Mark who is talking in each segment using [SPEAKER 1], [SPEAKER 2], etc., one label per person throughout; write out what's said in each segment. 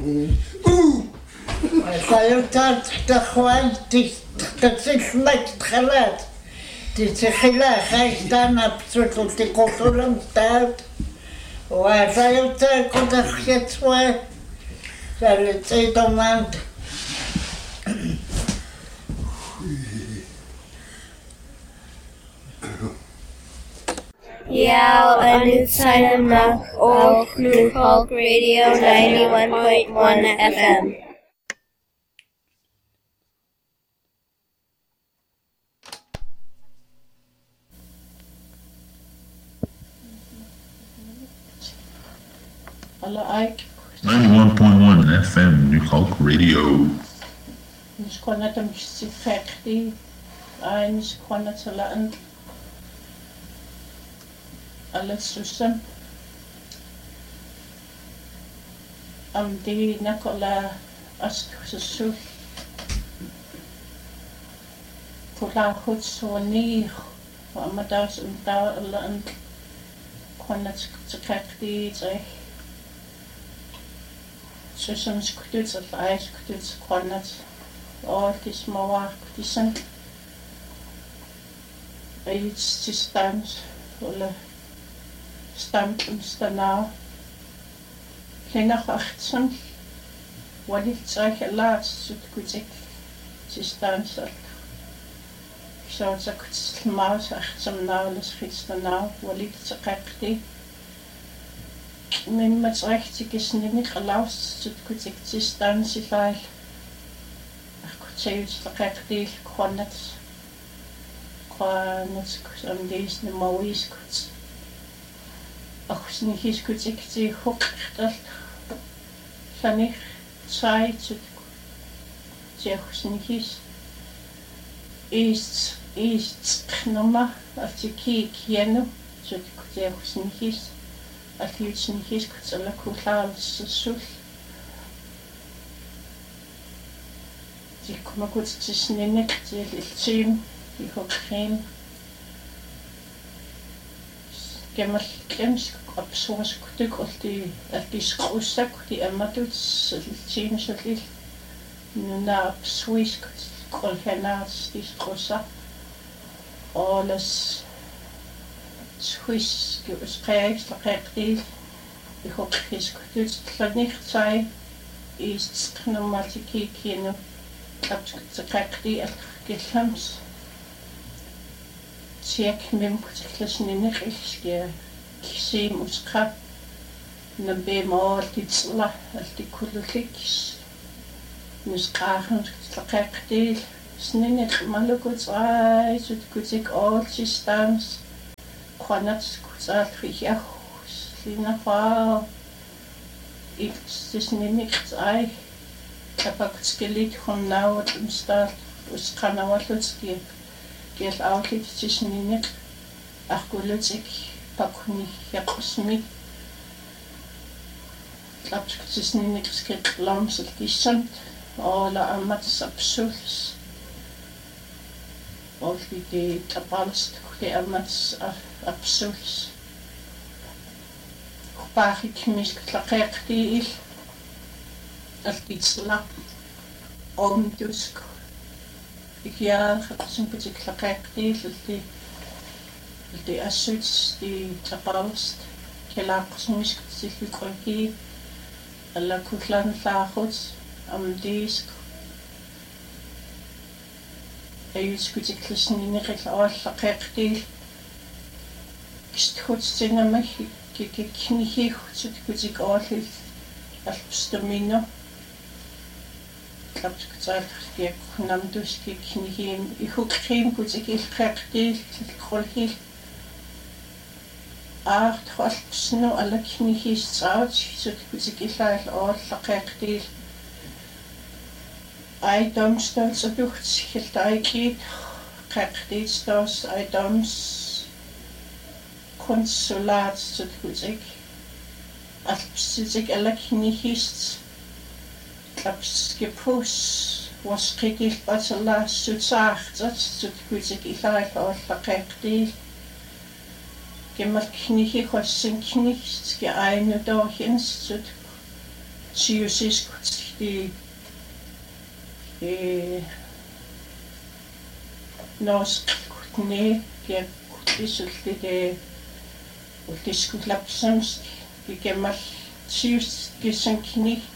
[SPEAKER 1] Sayutat takhwan tisnak khalat tiskhila khaystan absolut tikotulam stat wa sayutat kodakhetwa salitsaitomant
[SPEAKER 2] Yao Anutsaima O New Hulk Radio 91.1 FM.
[SPEAKER 3] Alla Ike
[SPEAKER 4] 91.1 FM New Hulk Radio.
[SPEAKER 3] Niskwana tamsifekti ay niskwana talaan alla susam di nakola askusu kula hutsoni wa amadas unta alla an kwana tsikakti tsai susam skututs of ice skututs kwana all this mawa kutisan it's just times alla Stamstana Lenach 18 Walit Zachelat Sutkutik Sistansal So Zakut Maus 18 Naules Fitstana Walit Zakakti Mimmat Rechtig is nicht erlaubt Sutkutik Sistansifal Akutseus Zakakti Kronat Kronat am Dies Nemawis Kuts Achsen his kutikti hoktal sanich zeit zechsen his ist knoma atiki kieno zut zechsen his atlichen his kutsala kulal sul zik kuma kutsisnenek ziltsim I hokrin Gemmal kems absoas kutuk olti skrusak di amatut sin solil nuna absuis kolhenas di skrusa alles suis geskrijft laqdi I hoop his kutut tlanich sai is knomatiki kino abskakdi algelhams Tjek mem kutiklasninig ilske kisim uska nabe mal titsla alti kulukis nusqachen tlaqaqtil sninig malukuts ay sut kutik all systems qanats kutsal khia slina fa sninig ay kapaktskelik khonnaut instal usqanawalutski Gel outlet tisninik akulutik pakuni yaqsmi lapstisninik skit lams kisant ala amat sapsuls olti de tapalst kuti amat apsuls khpahik mis tlaqaqti il altitsla omtusk Ja, zo'n beetje klakakti, die asuits, die tapalst, kelaks miskut kolki, alla kutlan lagots, disk. Ayus kuti klisni nikil al klakakti, kist zina kiknihi zut kuti al alpstomino. Kapskutsaal die namdus kiknihim ihukrim kutikil khaqti kolhil khwalsno ala knihis saut sut kutikil al laqaqti ay domstans aducht hiltaiki qaqti stos ay doms konsulat sut kutik alpsik ala knihis Kapskipus was krigil batala sutsaachtat sutkutik ilail laqaqti gemmal knihi khossin knihs ge eine dorchens sut siusiskut noskutni ja kutisulli ultiskutlapsams kigemal siuskisankini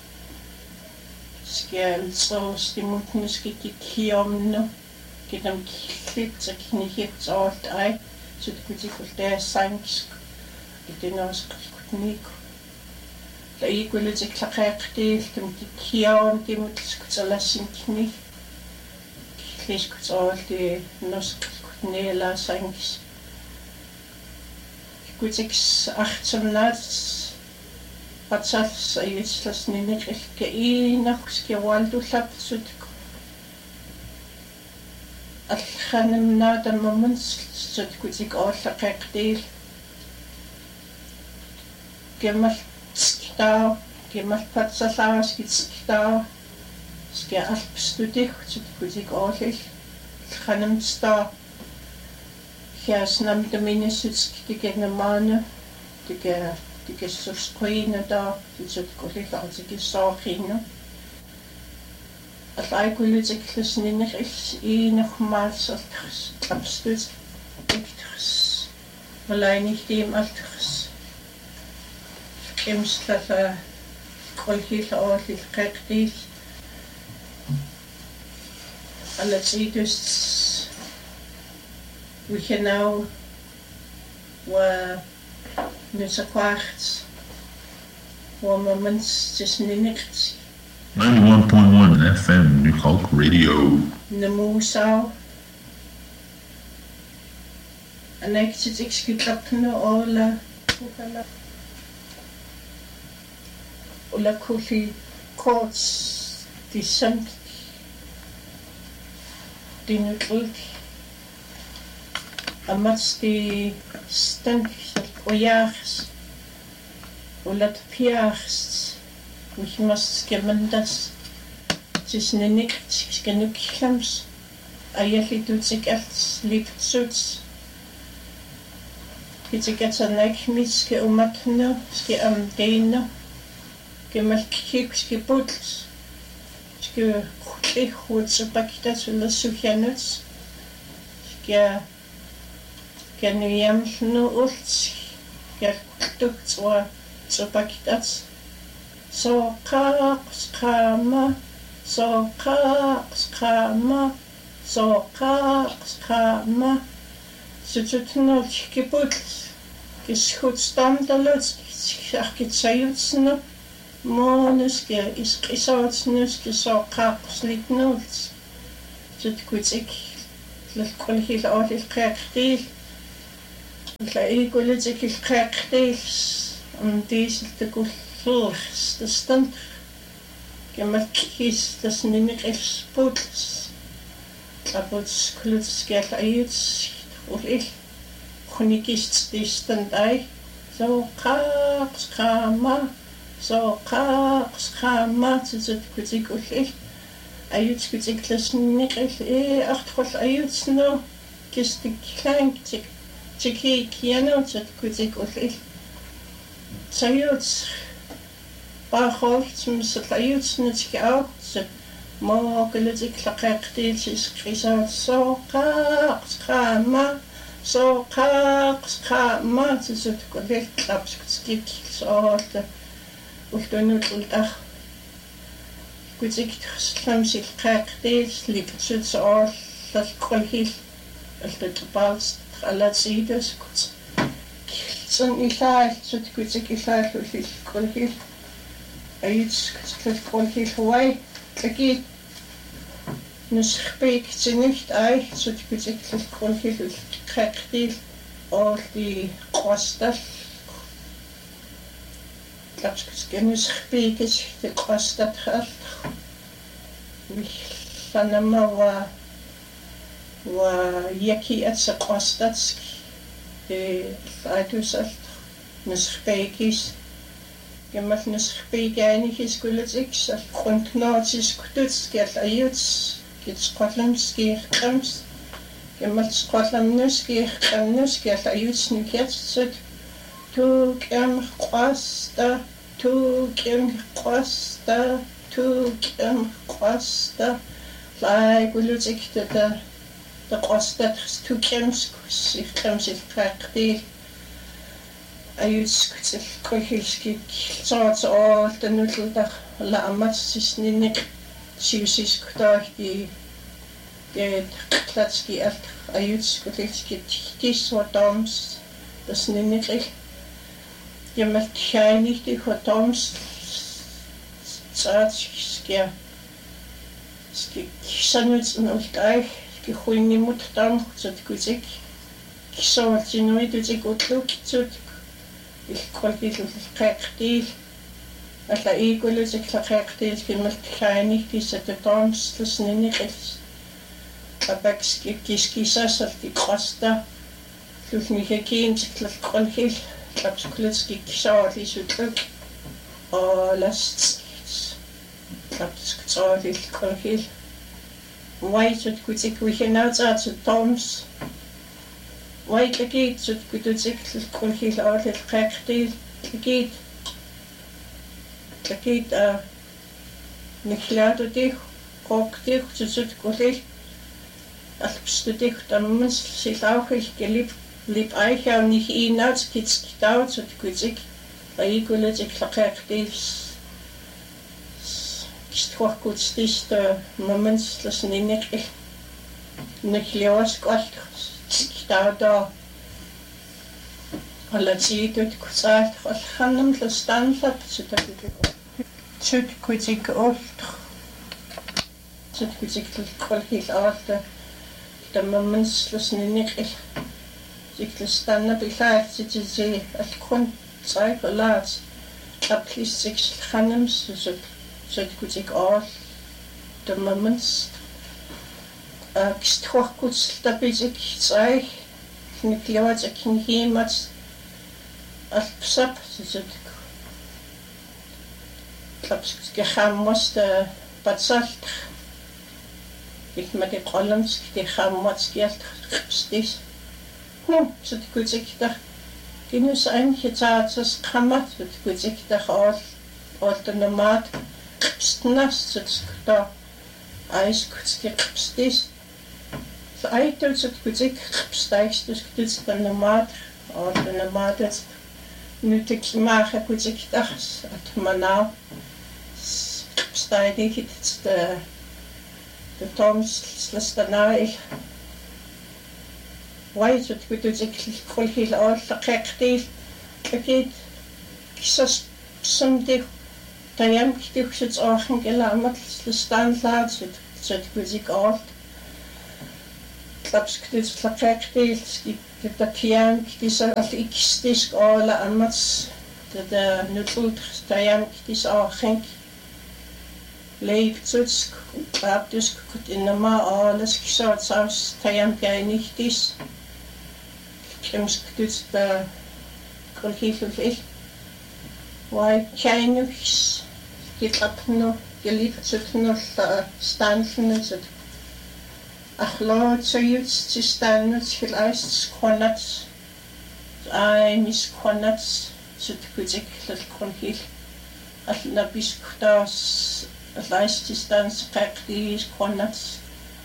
[SPEAKER 3] skjalsostimutniski kikiomno kidam killitsakinihit olt ai sutkutikultaassaankisk itinoskutniku la ikulitikklaqeeqtiiltum kikiom timutskutsalassinkinni Liskutsoolti noskutnielaasankis kutiks 18 patsals ayitslasnineqilka iinarskiawaaltullapsut аллханамнаатаммамунсут кутик ооллақеэқтиил кемал таа кемал патсалааскитаа ske alpstudих кутик оолил аллханамстаа хяаснамдаминиссут тикенамаана тикессусқуинатаа тикуллилаартикиссоорхинну аллайкулутиклусниннер иинермаалсертарс алпстут иктэрс малайнихтиим алтэрс эмслала колхила оолил қеқтиил аллатидус вихенау ва нусакварт вамаманс тисниннерт
[SPEAKER 4] 91.1 FM New Hulk Radio.
[SPEAKER 3] Namusau. Anektit ikskitlapnu ola kulli korts disant dinutlut amats di stank ojars olat piars mich must gemendas tisnenik skenukhlams ayalitutsik alts liptsuts kitsikatsanak miske umatno ske amdeino gemalkik ske puts ske khutsupakitas ulasukhanuts ske kenuyamnu ults gertuktswa tsupakitas so kama sututnol kiputs kishutstamdalos arkitsayutsno monuske iskisautsnuske so kaqslitnuls sutkutsik lalqulhil awlil qeqtil la igulitik qeqtil dieseltukul das stand gemakis das nineqils puts abuts klutskal ayuts ulil khunikist stand ay so qama tsut kutik ulil ayuts kutik las nineqil artqol ayutsno kistik klank tiki kiano tsut kutik ulil sayuts Bacholt mislayutsnitski out mogelitik laqeqtil iskrisat soqaqama tsut kolil tlapskik soort ultunutultar kutik tlamsil qeqtil liptsut soort lalqolhil altutbals alatsides kut son ilaal tsut kutik ilaal ulil kolhil ayuts kolhil huai taki nuskhbik tinicht ay tsut kutik kolhil qeqtil or di qostal tlapskiskenuskhbikis di qostat khal sanama wa yaki atsa qostatsk de aytusal nuskhbikis Gemmal nuskhbigaanikis kulatiks alqunqnaatiskututs kial ayuts kitsqallamskiiqqams gemmal sqallamnuskiiqqamnus kial ayuts nikiatsut tuuk qasta tuukim qosta lai gulutikta ta qosta tuukimskus iqamsilqaqqi ayutskutil qohilski soortool tanullutar la ammatsisninniq siusiskutorti platski alt ayutskutilski tissortoms tasninniqil jamen kærlighed for doms skal sådan noget dig skal huinde mod dem så det kunne ikke så til noget det ikke godt luk så det kan ikke rigtig altså ikke løs ikke rigtig skal man kærlighed så det doms det sådan ikke og bak skal kisa så det koster du kan ikke ind til helt Lapskulitski kisarli sutluk og last lapskulitski kolhil white kutik we can out at toms white legit sut kutik kolhil out at qaqtil legit niklado dig qoktig sut kolhil alpstudik tammens silauhil gelib lip aiha nicht inauts kitsk daut so kuzik aigulet klaqaqtis kistorkutstis moments lassen innek nikleos qalt stauda allatsidut kutsalt khanam lastanfat sut kuzik oft sut kuzik kolhil arta the moments lassen innek stanna bilaat sit alkun cyclaat aplis six khanams so kutik all the moments kistorkuts tabizik sai nikliawat akin himat alpsap so klaps gehammos de batsalt ik met die columns die hammos geld stis so det kunne ikke der genus eingetartes kammer så det kunne ikke der alt den mat stnas så der eis kutstis så eitel så det kunne ikke stæks det skulle den mat og den mat nu det klimaat kunne ikke der at man now stæk det det toms slastanai white so det kunne ikke kolhil all qaqtil akid kisas som det tayam kitux orchen gelamat standard så det kunne ikke alt klapskits qaqtil skit det kian kisa alixtisk all amats det nutult tayam kitis orchen leibtsusk praktisk kut inma alles kisas tayam kainitis kemskut da kolhifil why kainux kitapno geliftsutno stanfno så akhlot sayuts til stanut til eist konats ai mis konats så det kunne ikke lade kolhif at nabiskutas leist til stans praktisk konats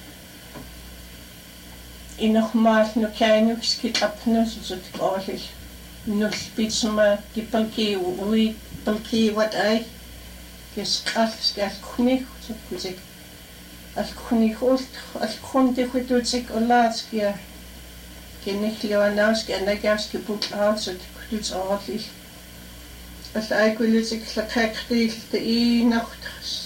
[SPEAKER 3] inogmaal no kainux kitapno så det går nu spitsma dipalki ui palki wat ai keskal skal kunik så kuzik al kunik ult al kunde kuduzik olatski keniklianaski anagarski bukatso kuduts ordentlich al ai kuduzik klakakri det I nacht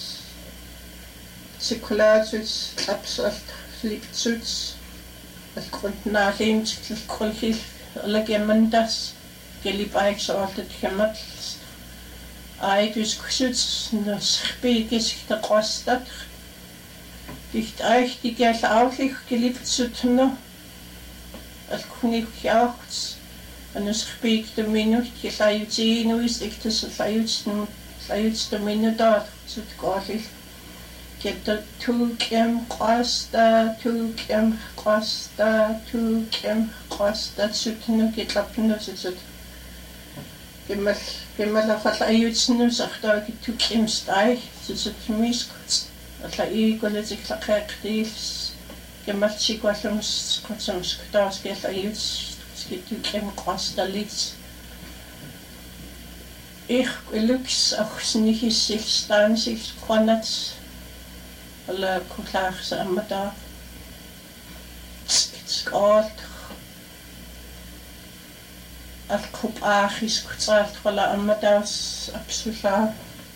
[SPEAKER 3] sekulatus absolut liptsuts al grundnalim til kolhil alla gemandas gelibæk så alt det kemat ai dus kusuts no spikis der kostat dicht euch die gel auflich geliebt zu tun al kunik jachts an es spik de minut gelayuti no ist ich das layuts de minut dort zu gorlich get der tukem kosta zu tun get lapno zu Gemmal afalla ayutsnus artaaki tukimstai susutmiskut alla iikoletikleqeqtiils gemmal sikuallums qutsamskutaarski alla ayuts skitukim qastalits lux axnihissilstaansis qanats alla kullaarsa ammata skalt alkup aachis kutsaalt qala ammataas absoluta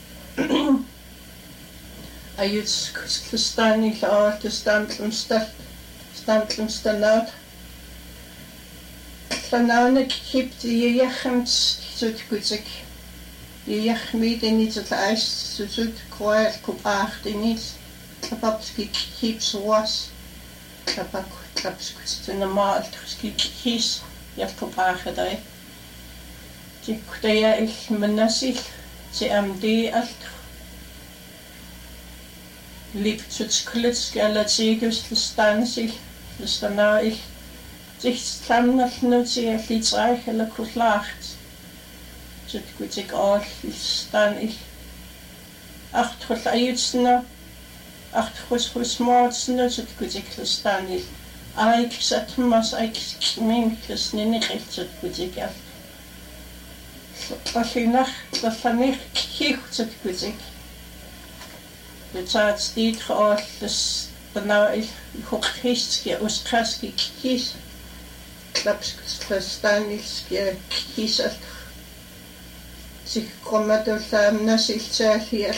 [SPEAKER 3] ayuts kutslustani laat standlumstanaat Lananek gibt jechemt zut kutsik jechmid in zut ijs zut kroel kup acht in iets kapapski kips was kapapski normaal kies jaf kup acht dai Kutaya ich menasil CMD alt lieb zutsklits galatsigus stansil stana ich sich samnal nutsi litzreich la kuslacht zut kutik all stan ich acht khul ayutsna acht khus motsna zut kutik stan ich ay ksatmas ay min ksnini zut kutik Allinach, fallanich kiechzut kuzik. Betaat stiet geool, dus dan ik hoogheestje oostkaski kies. Klapsverstaniske kies alt. Zich komen door samen zichzelf hier.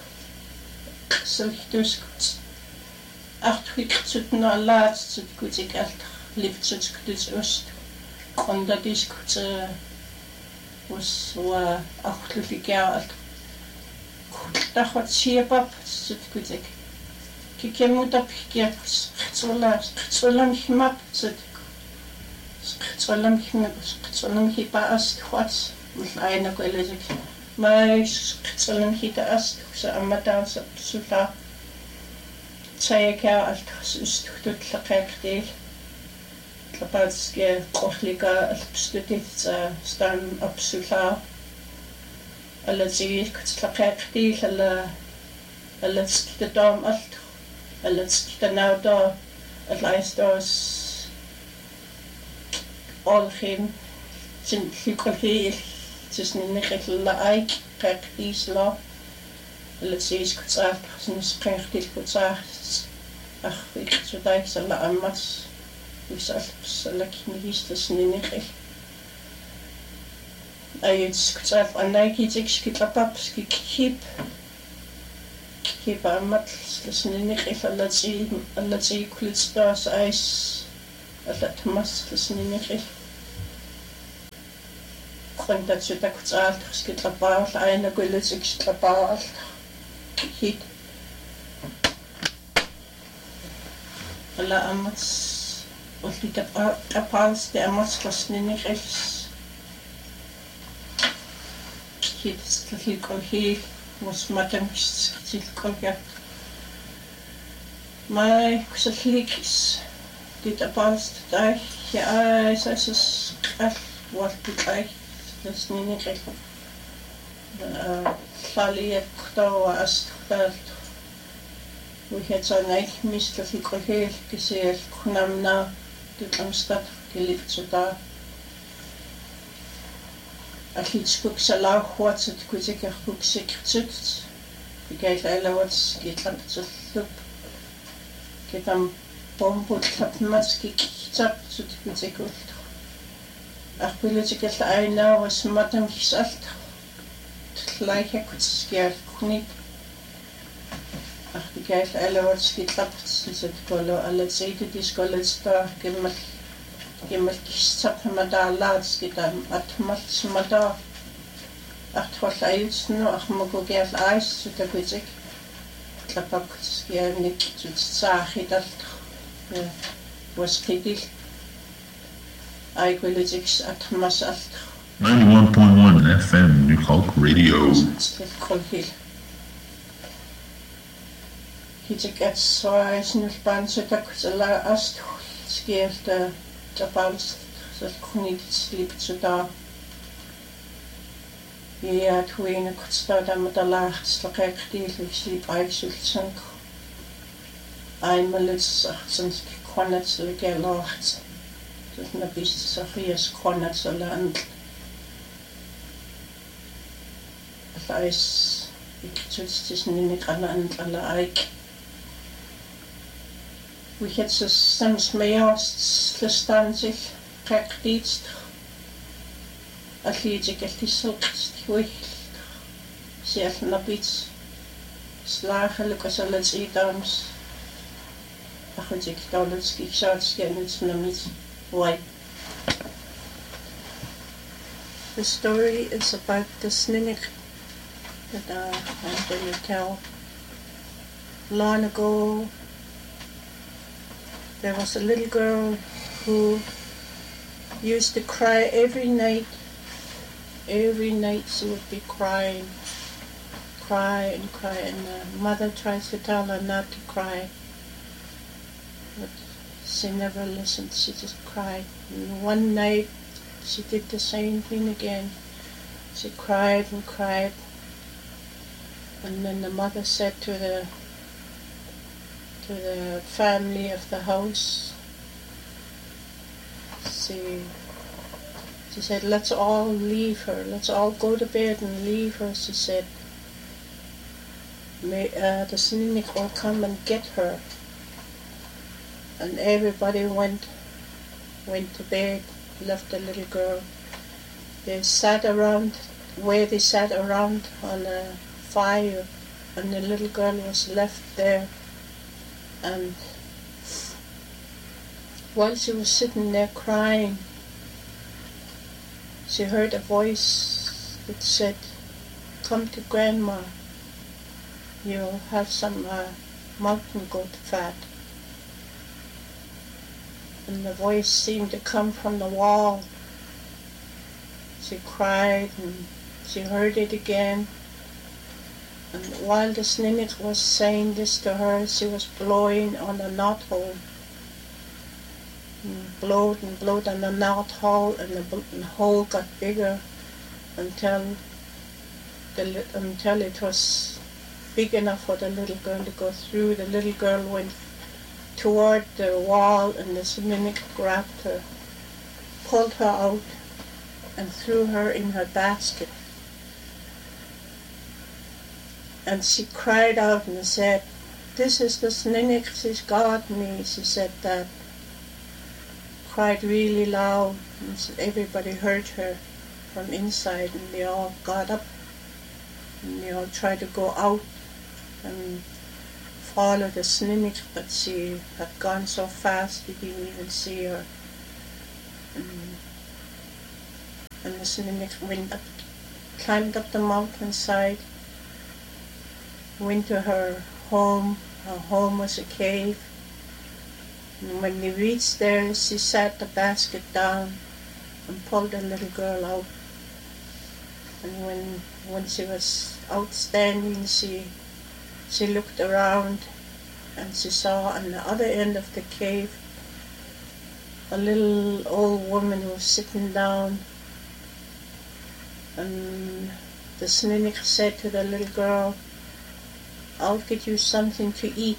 [SPEAKER 3] Zo dus acht goed na laatst kuzik alt. Liefst kuzik oost. En dat is goed. Was achterliggend dat wat siepap zit kuzik kikemut op kieks zolang himap zit zolang hipaas wat met een koelezek maar zolang hitaas ze amataas sulla tsayeka alt istut laqaqdeel Kapatske kohlika alpstutit stan absoluta alla zik tlaqaqti alla skidam alt alla skidanauda allaistos olgin sin hikolhi tisninniqilla aik qaqtisla alla zik kutsaq sin qaqtil kutsaq ach iksudaik sala ammas Salakinigistas ninich. Ayuts kutsaf anaiki tikskipapapski kip amatlas ninich allatsi kulitstas ais allatmaslas ninich. Kontatsuta kutsaf skitlapal aina kulitsikslapal hit. Alla amats Und die Tapals der Mosfosne nicht rechts. Jetzt viel Kolhe, was man dem viel Kolhe. Mai kusaflikis. Die Tapals da ja es ist krass was bei das nicht recht. Fali kto astfalt. Wo ich jetzt eigentlich Mr. viel Kolhe gesehen, kunamna Amstad gelebt so da. Achitskuk salau huatsut kuzik achkuk sikrtsut. Gegeif elawats getlaptsut lup. Getam bombut tapmatski kitaptsut kuzik ult. Achpulutik el aina was matam kisalt. Tleiche kutskier kunip. Ach, die geeft elawats getlaptsut kolo alle zeide diskolletsta gemmal kistap mada laats gedam atmats mada ach twall ayutsno ach mago geef ais so da kuzik tlapakskier nik tut saachidalt was kidil ay kuliziks atmas alt
[SPEAKER 4] 91.1 FM New Hulk Radio.
[SPEAKER 3] Hitek at snulpan så takusala ast skierta tapals så kunit slip så da Ja, tuina kutstauda matalaartslaqeqtiillik slipaiksultsank. Aimalitsartsansk qanatslikealoart. Tusna pissarias qanatsalaan. Alais iktsuttisniqanaantlala aik. We had soms mejaastlestaansil qeqtiitst. Alliitikallissellqist siallnapits slaagalukasalatsiitaams aqutiktaulutskiksaatskianutnamit why. The story is about the Sninnik that I'm going to tell. Long ago, there was a little girl who used to cry every night. Every night she would be crying, cry and cry, and the mother tries to tell her not to cry, but she never listened. She just cried. And one night she did the same thing again. She cried and cried, and then the mother said to the family of the house, she said, let's all leave her. Let's all go to bed and leave her, she said. The Sninnik will come and get her. And everybody went to bed, left the little girl. They sat around on a fire, and the little girl was left there. And while she was sitting there crying, she heard a voice that said, come to Grandma, you'll have some mountain goat fat. And the voice seemed to come from the wall. She cried and she heard it again. And while the Sninnik was saying this to her, she was blowing on the knothole. And blowed on the knothole, and the hole got bigger until it was big enough for the little girl to go through. The little girl went toward the wall, and the Sninnik grabbed her, pulled her out, and threw her in her basket. And she cried out and said, this is the Sninnik, she's got me. She said that. Cried really loud, and everybody heard her from inside, and they all got up and they all tried to go out and follow the Sninnik, but she had gone so fast they didn't even see her. And the Sninnik climbed up the mountainside, went to her home. Her home was a cave. And when they reached there, she sat the basket down and pulled the little girl out. And when she was outstanding, she looked around, and she saw on the other end of the cave a little old woman was sitting down. And the Sninnik said to the little girl, I'll get you something to eat.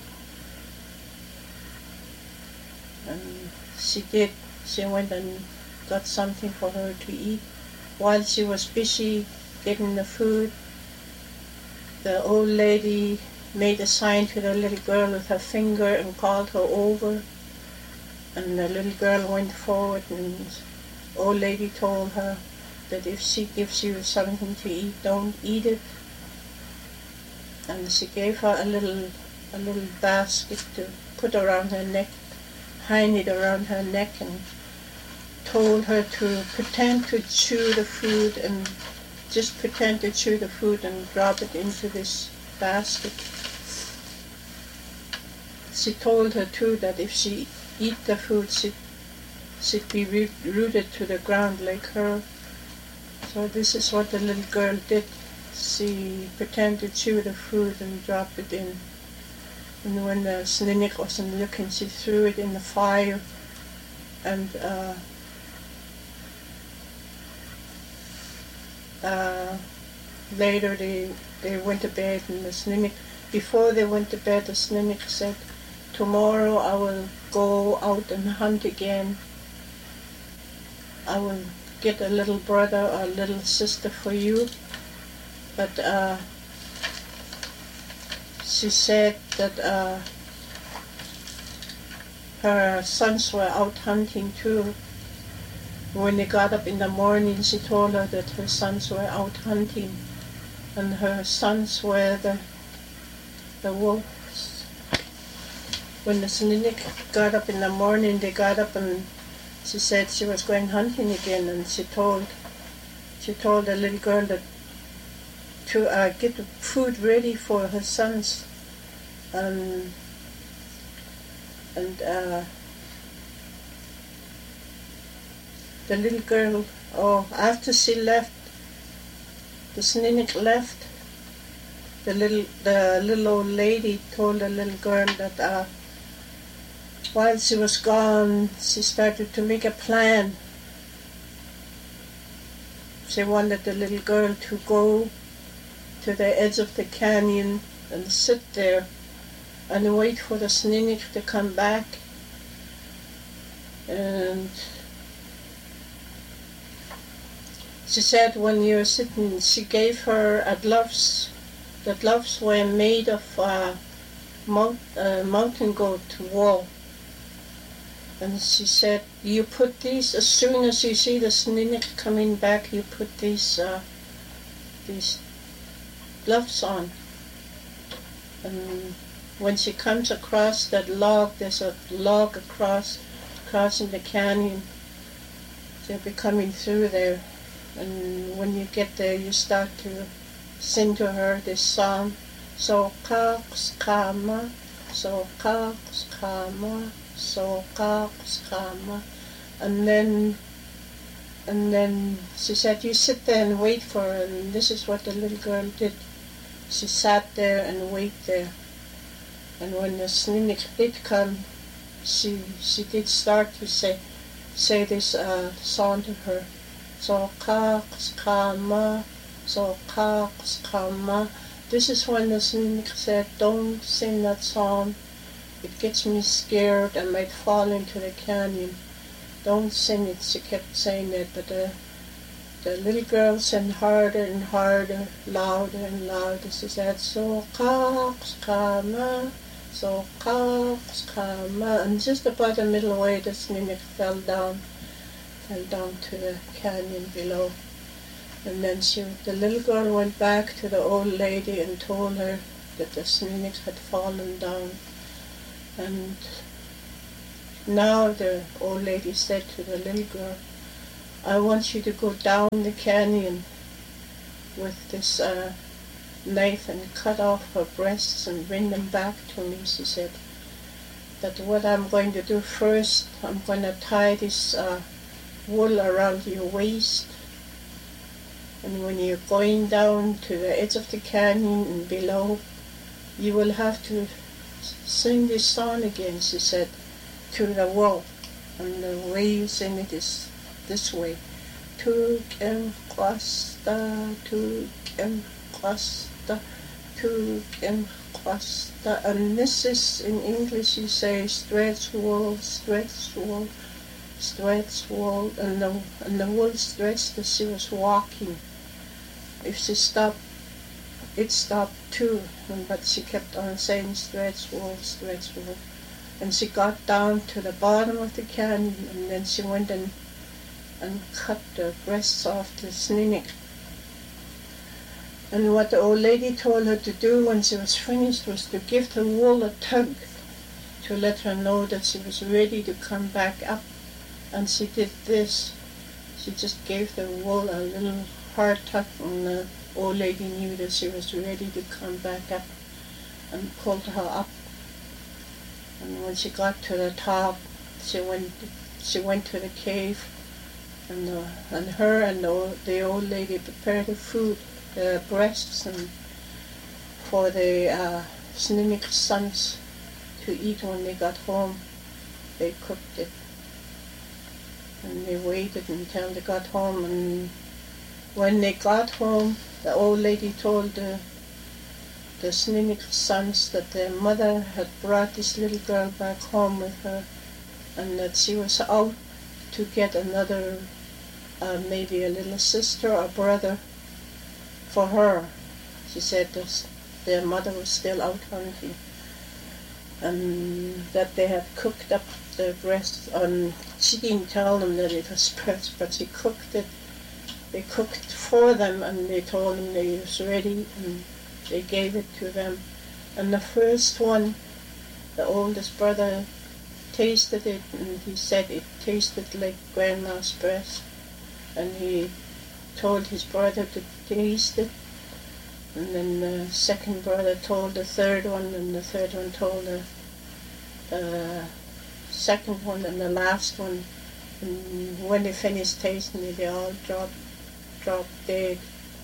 [SPEAKER 3] And she did. She went and got something for her to eat. While she was busy getting the food, the old lady made a sign to the little girl with her finger and called her over. And the little girl went forward, and the old lady told her that if she gives you something to eat, don't eat it. And she gave her a little basket to put around her neck, hang it around her neck, and told her to pretend to chew the food, and just pretend to chew the food and drop it into this basket. She told her too that if she eat the food, she'd be rooted to the ground like her. So this is what the little girl did. She pretended to chew the food and dropped it in. And when the Sninnik wasn't looking, she threw it in the fire. And later they went to bed, and the Sninnik, before they went to bed, the Sninnik said, tomorrow I will go out and hunt again. I will get a little brother or a little sister for you. But she said that her sons were out hunting too. When they got up in the morning, she told her that her sons were out hunting, and her sons were the wolves. When the Sninnik got up in the morning, they got up and she said she was going hunting again, and she told the little girl that to get the food ready for her sons, and the little girl, after she left, the Sninnik left, the little old lady told the little girl that while she was gone, she started to make a plan. She wanted the little girl to go to the edge of the canyon and sit there and wait for the Sninnik to come back. And she said when you're sitting, she gave her gloves. The gloves were made of mountain goat wool. And she said, you put these, as soon as you see the Sninnik coming back, you put these gloves on. And when she comes across that log, there's a log crossing the canyon. She'll be coming through there. And when you get there, you start to sing to her this song. So kaks kama, so kaks kama, so kaks kama. And then she said, you sit there and wait for her. And this is what the little girl did. She sat there and waited there. And when the Sninnik did come, she did start to say this song to her. So kaks kama, so kaks kama. This is when the Sninnik said, don't sing that song. It gets me scared. I might fall into the canyon. Don't sing it. She kept saying it, but the little girl sang harder and harder, louder and louder. She said, so kaks kama, so kaks kama. And just about the middle way, the Sninnik fell down to the canyon below. And then the little girl went back to the old lady and told her that the Sninnik had fallen down. And now the old lady said to the little girl, I want you to go down the canyon with this knife and cut off her breasts and bring them back to me. She said that what I'm going to do first, I'm going to tie this wool around your waist, and when you're going down to the edge of the canyon and below, you will have to sing this song again, she said, to the wool. And the way you sing it is this way. Tukem kwasta, tukem kwasta, tukem kwasta. And this is, in English you say, stretch wool, stretch wool, stretch wool. And the wool stretched as she was walking. If she stopped, it stopped too. But she kept on saying, stretch wool, stretch wool. And she got down to the bottom of the canyon, and then she went and cut the breasts off the Sninnik. And what the old lady told her to do when she was finished was to give the wool a tug to let her know that she was ready to come back up. And she did this. She just gave the wool a little hard tug, and the old lady knew that she was ready to come back up, and pulled her up. And when she got to the top, she went to the cave, and her and the old lady prepared the food, the breasts, and for the Sninnik sons to eat when they got home. They cooked it, and they waited until they got home, and When they got home, the old lady told the Sninickel sons that their mother had brought this little girl back home with her, and that she was out to get another, maybe a little sister or brother for her. She said their mother was still out hunting, and that they had cooked up the breast. She didn't tell them that it was breast, but she cooked it. They cooked for them, and they told them it was ready, and they gave it to them. And the first one, the oldest brother, tasted it, and he said it tasted like Grandma's breast. And he told his brother to taste it. And then the second brother told the third one, and the third one told the second one, and the last one. And when they finished tasting it, they all dropped dead.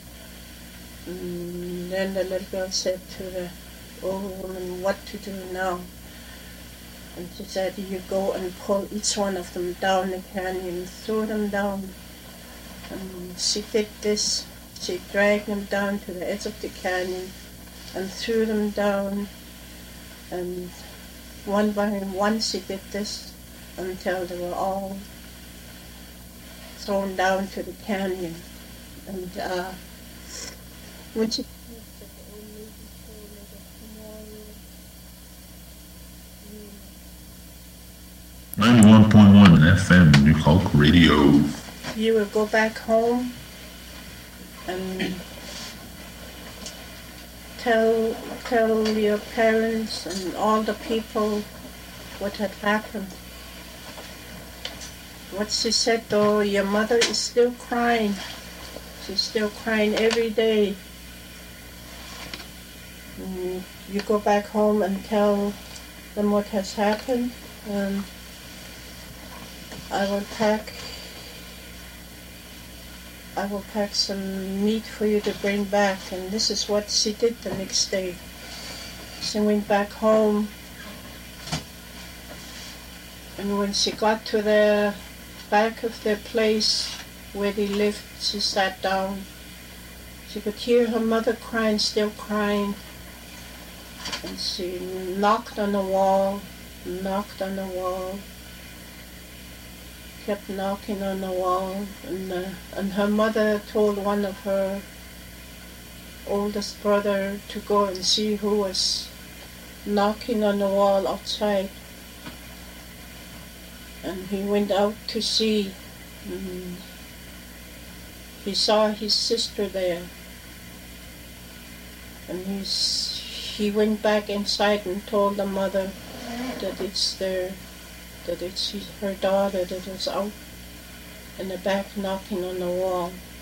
[SPEAKER 3] And then the little girl said to the old woman, "What to do now?" And she said, "You go and pull each one of them down the canyon, throw them down." And she did this. She dragged them down to the edge of the canyon and threw them down. And one by one she did this until they were all thrown down to the canyon. And when she
[SPEAKER 4] 91.1 FM New Hulk Radio.
[SPEAKER 3] you will go back home and tell your parents and all the people what had happened. What she said though, your mother is still crying. She's still crying every day. And you go back home and tell them what has happened. I will pack some meat for you to bring back. And this is what she did the next day. She went back home, and when she got to the back of their place where they lived, she sat down. She could hear her mother crying, still crying. And she knocked on the wall, kept knocking on the wall. And her mother told one of her oldest brother to go and see who was knocking on the wall outside. And he went out to see. He saw his sister there. And he went back inside and told the mother that it's her daughter that was out in the back knocking on the wall.